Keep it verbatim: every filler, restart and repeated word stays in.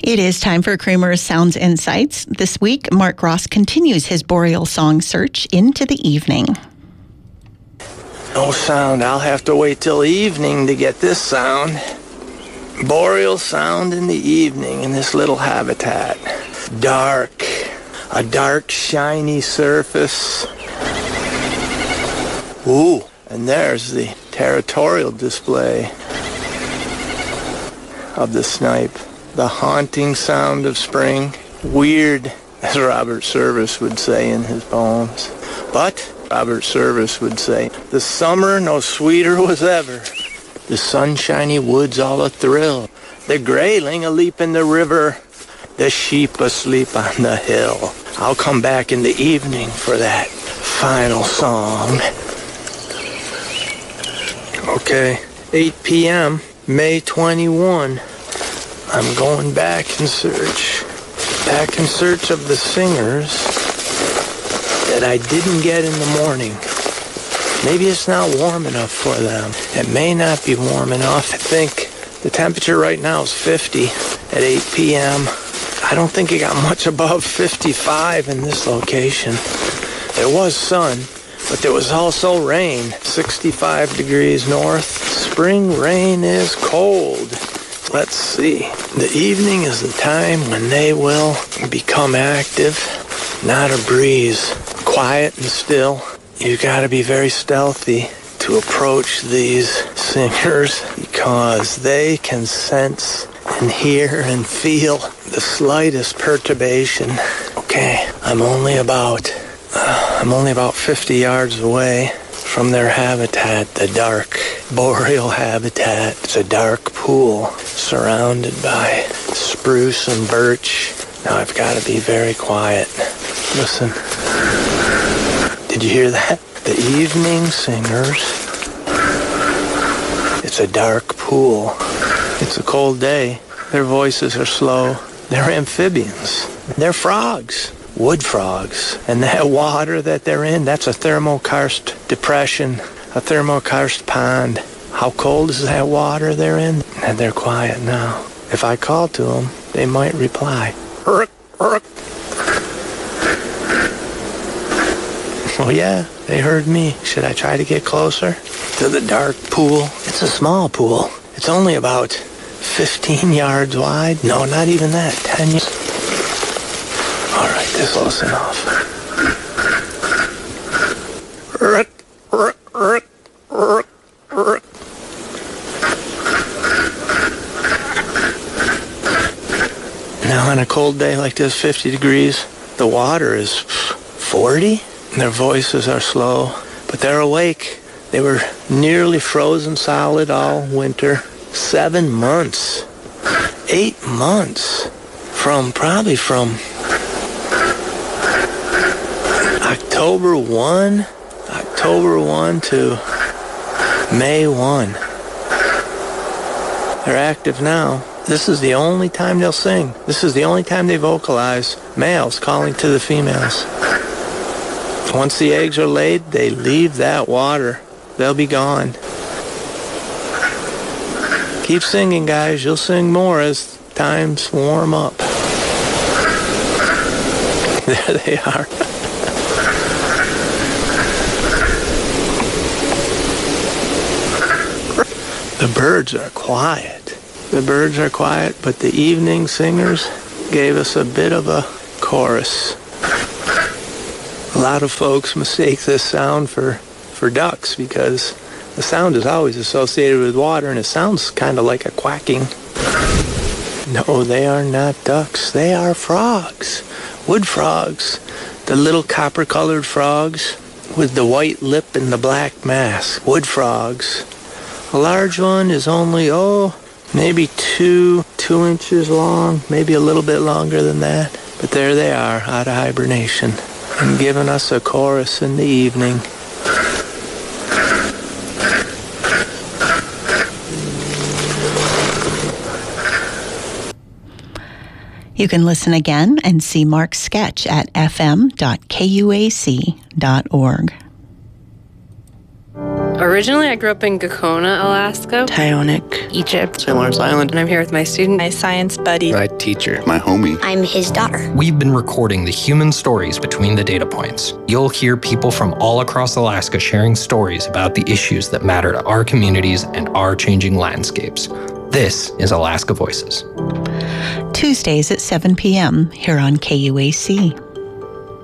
It is time for Creamer's Sounds Insights. This week, Mark Ross continues his boreal song search into the evening. No sound. I'll have to wait till evening to get this sound. Boreal sound in the evening in this little habitat. Dark. A dark, shiny surface. Ooh, and there's the territorial display of the snipe. The haunting sound of spring. Weird, as Robert Service would say in his poems. But Robert Service would say, the summer no sweeter was ever. The sunshiny woods all a thrill. The grayling a leap in the river. The sheep asleep on the hill. I'll come back in the evening for that final song. Okay, eight p.m., May twenty-first. I'm going back in search, back in search of the singers that I didn't get in the morning. Maybe it's not warm enough for them. It may not be warm enough. I think the temperature right now is fifty at eight p.m. I don't think it got much above fifty-five in this location. There was sun, but there was also rain. sixty-five degrees north. Spring rain is cold. Let's see. The evening is the time when they will become active. Not a breeze. Quiet and still. You gotta be very stealthy to approach these singers because they can sense and hear and feel the slightest perturbation. Okay, I'm only about, uh, I'm only about fifty yards away from their habitat, the dark boreal habitat. It's a dark pool surrounded by spruce and birch. Now I've got to be very quiet. Listen. Did you hear that? The evening singers. It's a dark pool. It's a cold day. Their voices are slow. They're amphibians. They're frogs. Wood frogs. And that water that they're in, that's a thermokarst depression, a thermokarst pond. How cold is that water they're in? And they're quiet now. If I call to them, they might reply. Urk, urk. Oh yeah, they heard me. Should I try to get closer to the dark pool? It's a small pool. It's only about fifteen yards wide. No, not even that. ten yards. All right, this is close enough. Urk, urk, urk, urk, urk. Now on a cold day like this, fifty degrees, the water is forty. Their voices are slow, but they're awake. They were nearly frozen solid all winter. Seven months. Eight months. From, probably from October first, October first to May first. They're active now. This is the only time they'll sing. This is the only time they vocalize. Males calling to the females. Once the eggs are laid, they leave that water. They'll be gone. Keep singing, guys. You'll sing more as times warm up. There they are. The birds are quiet. The birds are quiet, but the evening singers gave us a bit of a chorus. A lot of folks mistake this sound for, for ducks because the sound is always associated with water and it sounds kind of like a quacking. No, they are not ducks. They are frogs. Wood frogs. The little copper-colored frogs with the white lip and the black mask. Wood frogs. A large one is only, oh, maybe two, two inches long, maybe a little bit longer than that. But there they are, out of hibernation, and giving us a chorus in the evening. You can listen again and see Mark's sketch at f m dot k u a c dot org. Originally, I grew up in Gakona, Alaska. Tyonek, Egypt. Saint Lawrence Island. And I'm here with my student. my science buddy. My teacher. My homie. I'm his daughter. We've been recording the human stories between the data points. You'll hear people from all across Alaska sharing stories about the issues that matter to our communities and our changing landscapes. This is Alaska Voices. Tuesdays at seven p.m. here on K U A C.